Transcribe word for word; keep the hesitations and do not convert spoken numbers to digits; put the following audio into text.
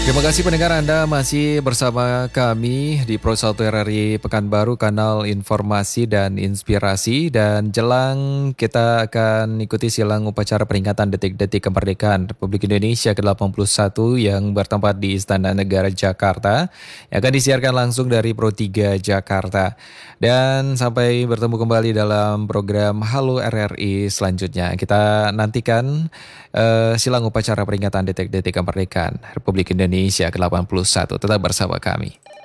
Terima kasih pendengar Anda masih bersama kami di Pro satu R R I Pekanbaru, kanal informasi dan inspirasi. Dan jelang kita akan ikuti silang upacara peringatan detik-detik kemerdekaan Republik Indonesia ke delapan puluh satu yang bertempat di Istana Negara Jakarta, yang akan disiarkan langsung dari Pro tiga Jakarta. Dan sampai bertemu kembali dalam program Halo R R I selanjutnya. Kita nantikan uh, silang upacara peringatan detik-detik kemerdekaan Republik Indonesia ke delapan puluh satu. Tetap bersama kami.